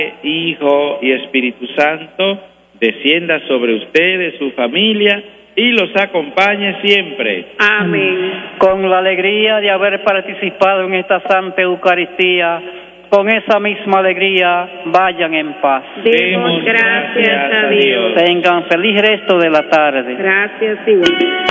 Hijo y Espíritu Santo, descienda sobre ustedes, su familia, y los acompañe siempre. Amén. Con la alegría de haber participado en esta Santa Eucaristía, con esa misma alegría, vayan en paz. Demos gracias a Dios. Tengan feliz resto de la tarde. Gracias, igual.